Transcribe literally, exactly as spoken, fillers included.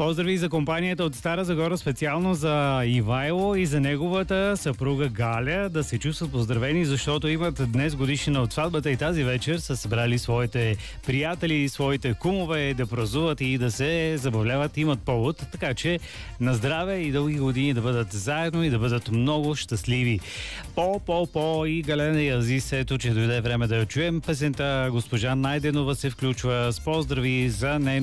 Поздрави за компанията от Стара Загора, специално за Ивайло и за неговата съпруга Галя. Да се чувстват поздравени, защото имат днес годишнина от сватбата и тази вечер са събрали своите приятели, своите кумове да празнуват и да се забавляват. Имат повод, така че на здраве и дълги години да бъдат заедно и да бъдат много щастливи. По, по, по и Галена и Азис, ето, че дойде време да я чуем. Песента госпожа Найденова се включва с поздрави за нея.